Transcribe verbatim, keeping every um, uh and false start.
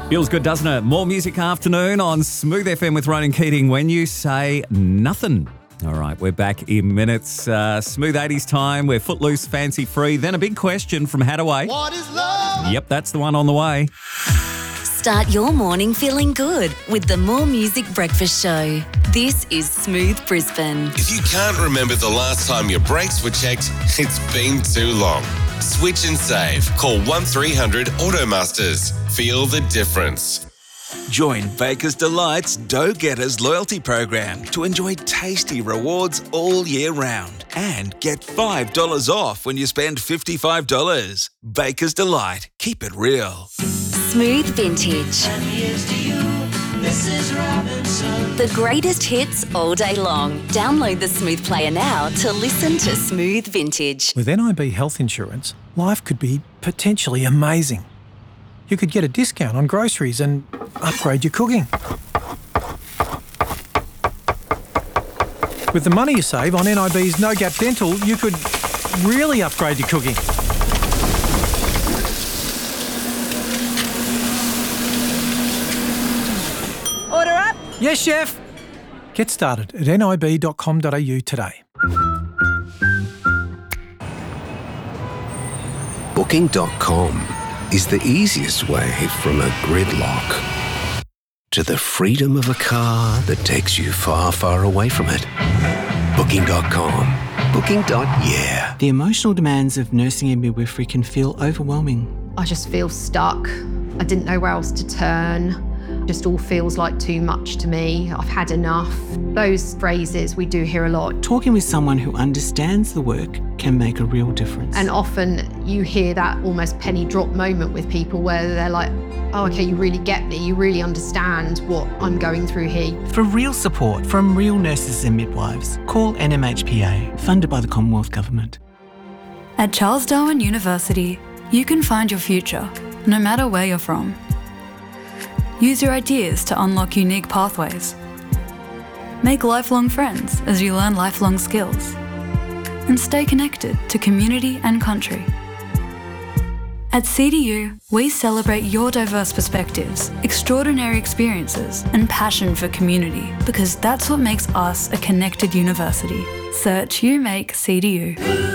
Feels good, doesn't it? More music afternoon on Smooth F M with Ronan Keating. When you say nothing. All right, we're back in minutes. Uh, smooth eighties time. We're Footloose, Fancy Free. Then a big question from Hadaway. What is love? Yep, that's the one on the way. Start your morning feeling good with the More Music Breakfast Show. This is Smooth Brisbane. If you can't remember the last time your brakes were checked, it's been too long. Switch and save. Call one three hundred Automasters. Feel the difference. Join Baker's Delight's Dough Getters loyalty program to enjoy tasty rewards all year round and get five dollars off when you spend fifty-five dollars. Baker's Delight. Keep it real. Smooth Vintage. This is Robinson. The greatest hits all day long. Download the Smooth Player now to listen to Smooth Vintage. With N I B Health Insurance, life could be potentially amazing. You could get a discount on groceries and upgrade your cooking. With the money you save on N I B's No Gap Dental, you could really upgrade your cooking. Order up. Yes, chef. Get started at n i b dot com dot a u today. Booking dot com is the easiest way from a gridlock to the freedom of a car that takes you far, far away from it. Booking dot com. Booking. Yeah. The emotional demands of nursing and midwifery can feel overwhelming. I just feel stuck. I didn't know where else to turn. Just all feels like too much to me. I've had enough. Those phrases we do hear a lot. Talking with someone who understands the work can make a real difference. And often you hear that almost penny drop moment with people where they're like, oh, okay, you really get me. You really understand what I'm going through here. For real support from real nurses and midwives, call N M H P A, funded by the Commonwealth Government. At Charles Darwin University, you can find your future, no matter where you're from. Use your ideas to unlock unique pathways. Make lifelong friends as you learn lifelong skills. And stay connected to community and country. At C D U, we celebrate your diverse perspectives, extraordinary experiences, and passion for community, because that's what makes us a connected university. Search U Make C D U.